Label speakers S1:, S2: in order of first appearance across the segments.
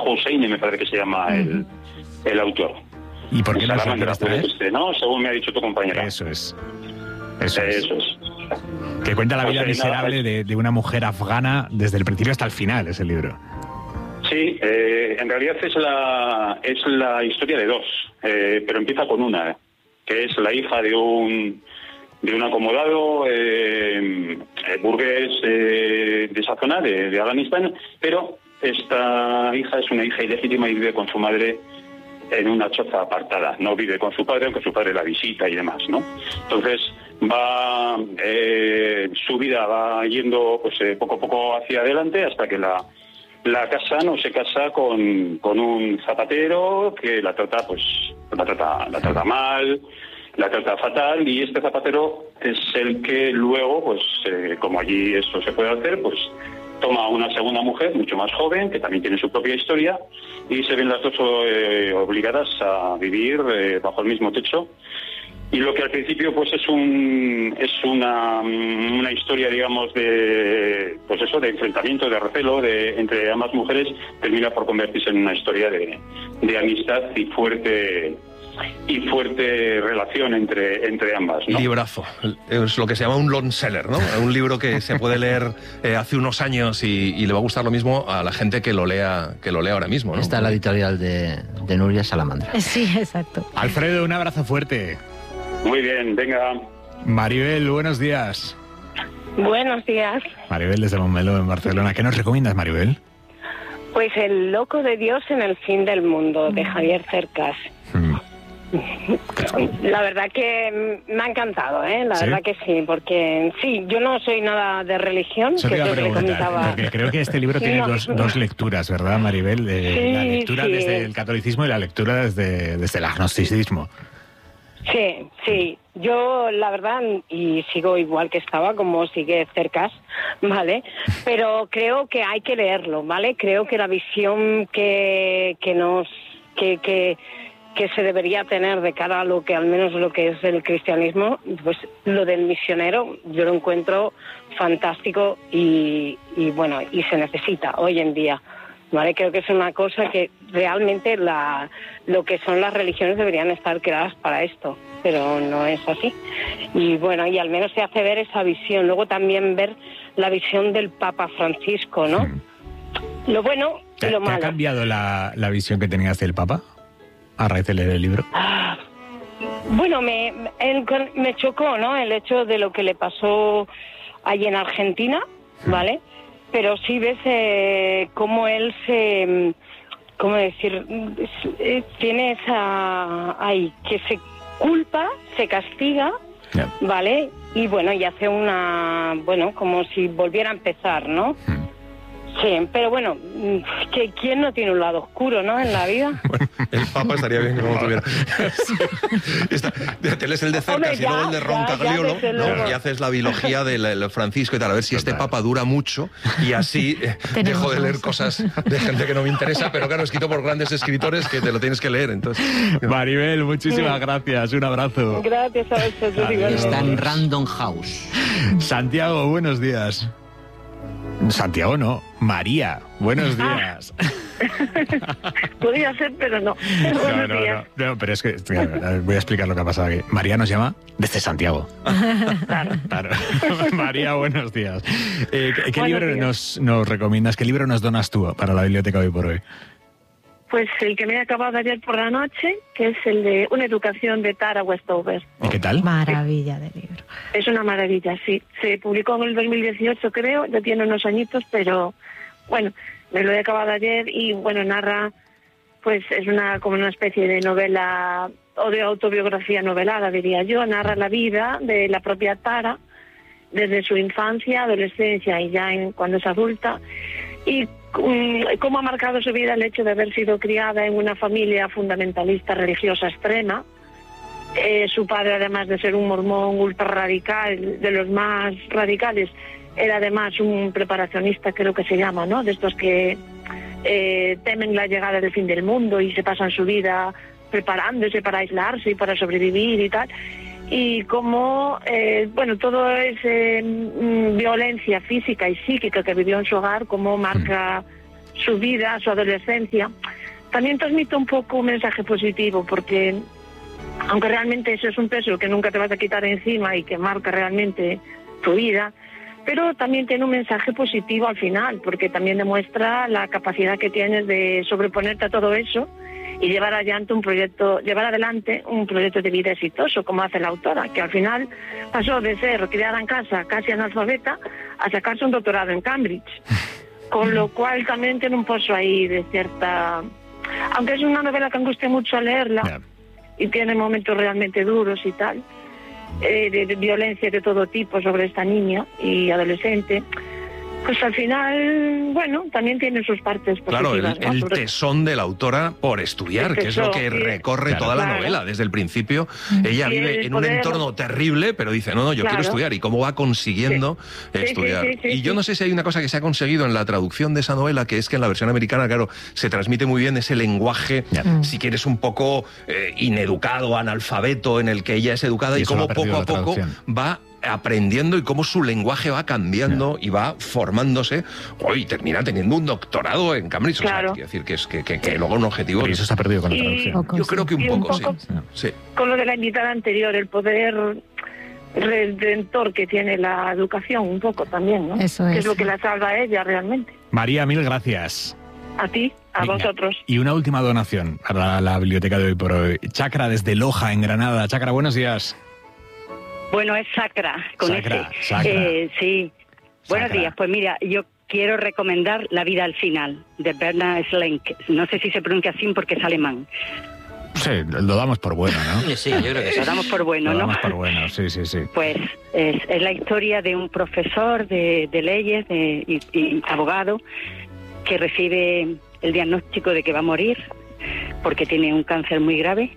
S1: Hosseini, me parece que se llama el autor.
S2: ¿Y por qué no
S1: Salamandra,
S2: se esta vez?
S1: ¿no? Según me ha dicho tu compañera.
S2: Eso es. Que cuenta la vida miserable de una mujer afgana desde el principio hasta el final, ese libro.
S1: Sí, en realidad es la historia de dos, pero empieza con una, que es la hija de un acomodado burgués de esa zona, de Afganistán, pero esta hija es una hija ilegítima y vive con su madre en una choza apartada. No vive con su padre, aunque su padre la visita y demás, ¿no? Entonces su vida va yendo pues poco a poco hacia adelante hasta que la casa no se casa con un zapatero que la trata mal, la trata fatal, y este zapatero es el que luego, pues como allí esto se puede hacer, pues toma una segunda mujer mucho más joven que también tiene su propia historia y se ven las dos obligadas a vivir bajo el mismo techo. Y lo que al principio pues es una historia, digamos, de enfrentamiento, de recelo entre ambas mujeres, termina por convertirse en una historia de amistad y fuerte relación entre ambas, ¿no?
S3: Librazo. Es lo que se llama un long seller, ¿no? Un libro que se puede leer hace unos años y le va a gustar lo mismo a la gente que lo lea ahora mismo, ¿no?
S4: Está la editorial de Núria Salamandra.
S5: Sí, exacto.
S2: Alfredo, un abrazo fuerte.
S1: Muy bien, venga.
S2: Maribel, buenos días.
S6: Buenos días.
S2: Maribel desde Montmeló, en Barcelona. ¿Qué nos recomiendas, Maribel?
S6: Pues El loco de Dios en el fin del mundo, de Javier Cercas. La verdad que me ha encantado, La
S2: ¿Sí?
S6: verdad que sí, porque sí, yo no soy nada de religión,
S2: Eso
S6: que
S2: te iba a
S6: es lo que le
S2: preguntar,
S6: comentaba.
S2: porque creo que este libro tiene dos lecturas, ¿verdad, Maribel? La lectura
S6: sí.
S2: desde el catolicismo y la lectura desde el agnosticismo.
S6: Sí, yo la verdad, y sigo igual que estaba, como sigue Cercas, ¿vale? Pero creo que hay que leerlo, ¿vale? Creo que la visión que se debería tener de cara a lo que, al menos lo que es el cristianismo, pues lo del misionero, yo lo encuentro fantástico y bueno, y se necesita hoy en día. ¿Vale? Creo que es una cosa que realmente lo que son las religiones deberían estar creadas para esto, pero no es así. Y bueno, y al menos se hace ver esa visión. Luego también ver la visión del Papa Francisco, ¿no? Lo bueno y lo malo.
S2: ¿Te ha cambiado la visión que tenías del Papa a raíz de leer el libro?
S6: Bueno, me chocó, ¿no? El hecho de lo que le pasó allí en Argentina, ¿vale? Pero sí ves cómo él tiene que se culpa, se castiga, ¿vale? Y bueno, y hace como si volviera a empezar, ¿no? Sí, pero bueno, ¿quién no tiene un lado oscuro, no, en la vida?
S3: Bueno, el Papa estaría bien que no lo tuviera. Te lees el de Cercas y luego el de Roncagliolo, ¿no? Y haces la biología del Francisco y tal, a ver si este Papa dura mucho y así dejo de leer cosas de gente que no me interesa, pero claro, escrito por grandes escritores que te lo tienes que leer, entonces...
S2: Maribel, muchísimas gracias, un abrazo.
S6: Gracias a vosotros.
S4: Está en Random House.
S2: Santiago, buenos días. Santiago no, María, buenos días.
S7: Podría ser, pero no.
S2: No, pero es que voy a explicar lo que ha pasado aquí. María nos llama desde Santiago. Claro. María, buenos días. ¿Qué libro nos recomiendas? ¿Qué libro nos donas tú para la biblioteca hoy por hoy?
S7: Pues el que me he acabado ayer por la noche, que es el de Una educación de Tara Westover.
S2: ¿Y qué tal?
S5: Maravilla de libro.
S7: Es una maravilla, sí. Se publicó en el 2018, creo, ya tiene unos añitos, pero bueno, me lo he acabado ayer y bueno, narra, pues es como una especie de novela o de autobiografía novelada, diría yo. Narra la vida de la propia Tara desde su infancia, adolescencia y ya cuando es adulta, y cómo ha marcado su vida el hecho de haber sido criada en una familia fundamentalista religiosa extrema. Su padre, además de ser un mormón ultra radical, de los más radicales, era además un preparacionista, creo que se llama, ¿no? De estos que temen la llegada del fin del mundo y se pasan su vida preparándose para aislarse y para sobrevivir y tal. Y cómo, todo es violencia física y psíquica que vivió en su hogar, cómo marca su vida, su adolescencia, también transmite un poco un mensaje positivo, porque aunque realmente eso es un peso que nunca te vas a quitar encima y que marca realmente tu vida, pero también tiene un mensaje positivo al final, porque también demuestra la capacidad que tienes de sobreponerte a todo eso y llevar adelante un proyecto de vida exitoso, como hace la autora, que al final pasó de ser criada en casa, casi analfabeta, a sacarse un doctorado en Cambridge. Con lo cual también tiene un pozo ahí de cierta... Aunque es una novela que angustia mucho a leerla, y tiene momentos realmente duros y tal, de violencia de todo tipo sobre esta niña y adolescente, pues al final, bueno, también tiene sus partes positivas.
S3: Claro, el tesón de la autora por estudiar, que es lo que recorre toda la novela. Desde el principio, ella vive en un entorno terrible, pero dice, no, yo quiero estudiar. ¿Y cómo va consiguiendo estudiar? Y yo no sé si hay una cosa que se ha conseguido en la traducción de esa novela, que es que en la versión americana, claro, se transmite muy bien ese lenguaje, si quieres, un poco ineducado, analfabeto, en el que ella es educada, y cómo poco a poco va aprendiendo y cómo su lenguaje va cambiando y va formándose y termina teniendo un doctorado en Cambridge.
S7: Claro.
S3: O sea, quiero decir que luego un objetivo...
S2: Pero eso se ha perdido con la traducción.
S3: Yo creo que un poco, sí.
S7: Con lo de la invitada anterior, el poder redentor que tiene la educación un poco también, ¿no?
S5: Eso
S7: que es lo que la salva a ella realmente.
S2: María, mil gracias.
S7: A ti, a vosotros.
S2: Y una última donación para la biblioteca de Hoy por Hoy. Chacra, desde Loja, en Granada. Chacra, buenos días.
S8: Bueno, es Sacra, con
S2: Sacra,
S8: ese.
S2: Sacra.
S8: Sí. Buenos
S2: Sacra.
S8: días. Pues mira, yo quiero recomendar La vida al final, de Bernhard Schlenk. No sé si se pronuncia así porque es alemán.
S2: Sí, lo damos por bueno, ¿no?
S4: Sí, yo creo que sí.
S8: Lo damos por bueno,
S2: Lo
S8: ¿no?
S2: damos por bueno, sí.
S8: Pues es la historia de un profesor de leyes y abogado que recibe el diagnóstico de que va a morir porque tiene un cáncer muy grave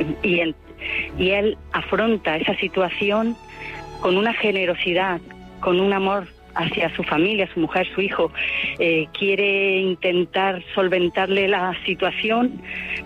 S8: y él afronta esa situación con una generosidad, con un amor hacia su familia, su mujer, su hijo. Quiere intentar solventarle la situación,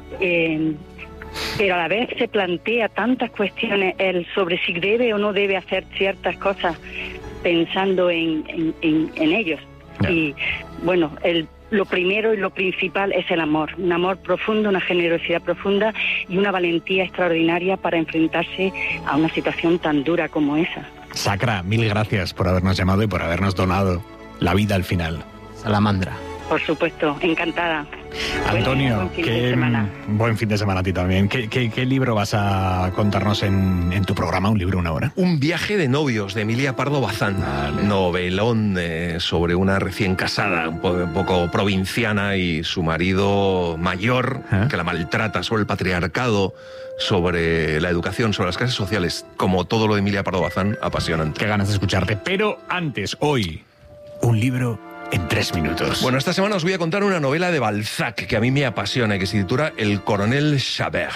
S8: pero a la vez se plantea tantas cuestiones él sobre si debe o no debe hacer ciertas cosas pensando en ellos. Y bueno, lo primero y lo principal es el amor, un amor profundo, una generosidad profunda y una valentía extraordinaria para enfrentarse a una situación tan dura como esa.
S2: Sacra, mil gracias por habernos llamado y por habernos donado La vida al final.
S4: Salamandra.
S8: Por supuesto, encantada.
S2: Antonio,
S8: buen fin de semana.
S2: Buen fin de semana a ti también. ¿Qué libro vas a contarnos en tu programa? ¿Un libro, una hora?
S3: Un viaje de novios, de Emilia Pardo Bazán.
S2: Vale.
S3: Novelón sobre una recién casada, un poco provinciana, y su marido mayor, que la maltrata, sobre el patriarcado, sobre la educación, sobre las clases sociales. Como todo lo de Emilia Pardo Bazán, apasionante.
S2: Qué ganas de escucharte. Pero antes, hoy, un libro en 3 minutos.
S3: Bueno, esta semana os voy a contar una novela de Balzac que a mí me apasiona y que se titula El coronel Chabert.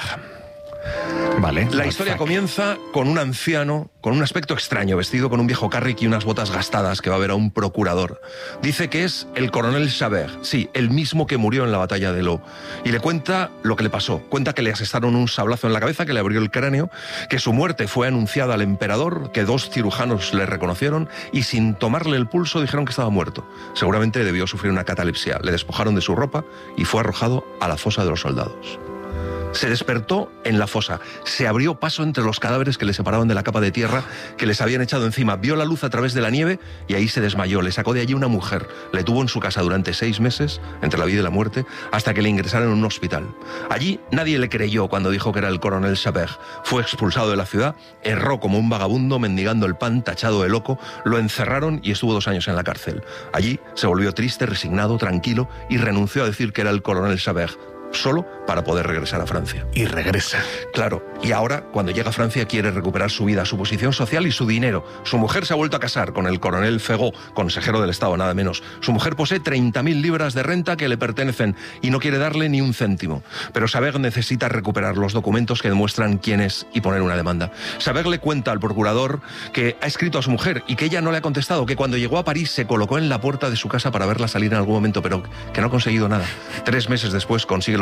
S2: Vale.
S3: La historia comienza con un anciano con un aspecto extraño, vestido con un viejo carrick y unas botas gastadas, que va a ver a un procurador. Dice que es el coronel Chabert, sí, el mismo que murió en la batalla de Loo, y le cuenta lo que le pasó. Cuenta que le asestaron un sablazo en la cabeza que le abrió el cráneo, que su muerte fue anunciada al emperador, que 2 cirujanos le reconocieron y sin tomarle el pulso dijeron que estaba muerto. Seguramente debió sufrir una catalepsia. Le despojaron de su ropa y fue arrojado a la fosa de los soldados. Se despertó en la fosa, se abrió paso entre los cadáveres que le separaban de la capa de tierra que les habían echado encima, vio la luz a través de la nieve y ahí se desmayó. Le sacó de allí una mujer, le tuvo en su casa durante 6 meses, entre la vida y la muerte, hasta que le ingresaron en un hospital. Allí nadie le creyó cuando dijo que era el coronel Chabert. Fue expulsado de la ciudad, erró como un vagabundo mendigando el pan, tachado de loco, lo encerraron y estuvo 2 años en la cárcel. Allí se volvió triste, resignado, tranquilo y renunció a decir que era el coronel Chabert, solo para poder regresar a Francia.
S2: Y regresa.
S3: Claro, y ahora, cuando llega a Francia, quiere recuperar su vida, su posición social y su dinero. Su mujer se ha vuelto a casar con el coronel Fegot, consejero del Estado, nada menos. Su mujer posee 30.000 libras de renta que le pertenecen y no quiere darle ni un céntimo. Pero Chabert necesita recuperar los documentos que demuestran quién es y poner una demanda. Chabert le cuenta al procurador que ha escrito a su mujer y que ella no le ha contestado, que cuando llegó a París se colocó en la puerta de su casa para verla salir en algún momento, pero que no ha conseguido nada. 3 meses después consigue los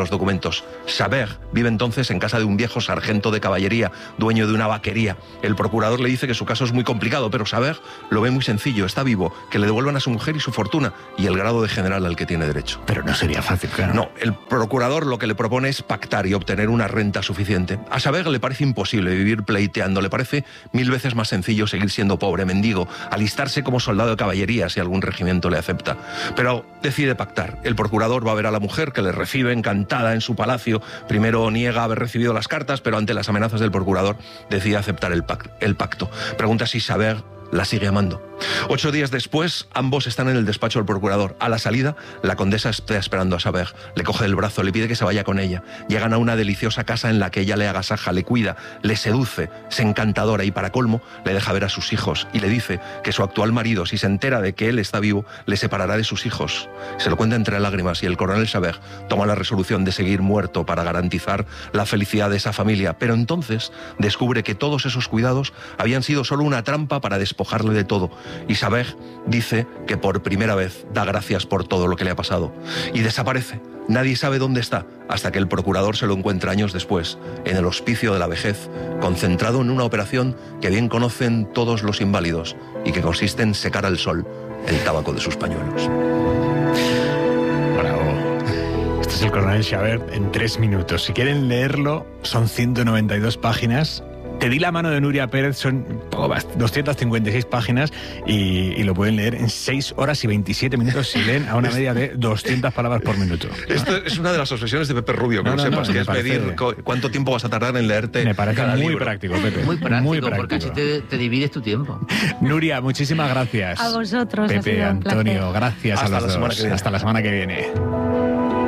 S3: los documentos. Chabert vive entonces en casa de un viejo sargento de caballería, dueño de una vaquería. El procurador le dice que su caso es muy complicado, pero Chabert lo ve muy sencillo, está vivo, que le devuelvan a su mujer y su fortuna y el grado de general al que tiene derecho.
S2: Pero no sería fácil, claro.
S3: No, el procurador lo que le propone es pactar y obtener una renta suficiente. A Chabert le parece imposible vivir pleiteando, le parece 1000 veces más sencillo seguir siendo pobre, mendigo, alistarse como soldado de caballería si algún regimiento le acepta. Pero decide pactar. El procurador va a ver a la mujer, que le recibe encantada en su palacio. Primero niega haber recibido las cartas, pero ante las amenazas del procurador decide aceptar el pacto. Pregunta si Chabert la sigue amando. 8 días después, ambos están en el despacho del procurador. A la salida, la condesa está esperando a Chabert. Le coge del brazo, le pide que se vaya con ella. Llegan a una deliciosa casa en la que ella le agasaja, le cuida, le seduce, es encantadora y para colmo le deja ver a sus hijos y le dice que su actual marido, si se entera de que él está vivo, le separará de sus hijos. Se lo cuenta entre lágrimas y el coronel Chabert toma la resolución de seguir muerto para garantizar la felicidad de esa familia. Pero entonces descubre que todos esos cuidados habían sido solo una trampa para despojarle de todo. Y Chabert dice que por primera vez da gracias por todo lo que le ha pasado. Y desaparece. Nadie sabe dónde está, hasta que el procurador se lo encuentra años después, en el hospicio de la vejez, concentrado en una operación que bien conocen todos los inválidos y que consiste en secar al sol el tabaco de sus pañuelos.
S2: Bravo. Este es el coronel Chabert en 3 minutos. Si quieren leerlo, son 192 páginas. Te di la mano de Nuria Pérez, son 256 páginas y lo pueden leer en 6 horas y 27 minutos si leen a una media de 200 palabras por minuto.
S3: Esto es una de las obsesiones de Pepe Rubio, que no sepas, que es medir cuánto tiempo vas a tardar en leerte.
S2: Me parece
S3: cada
S2: muy
S3: libro.
S2: Práctico, Pepe.
S4: Muy práctico, porque así te divides tu tiempo.
S2: Nuria, muchísimas gracias.
S5: A vosotros.
S2: Pepe, Antonio, gracias a los dos. Hasta la semana que viene.